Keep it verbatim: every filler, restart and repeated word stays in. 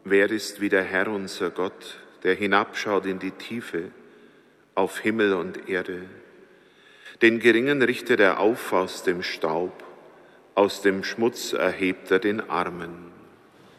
Wer ist wie der Herr unser Gott, der hinabschaut in die Tiefe, auf Himmel und Erde? Den Geringen richtet er auf aus dem Staub, aus dem Schmutz erhebt er den Armen.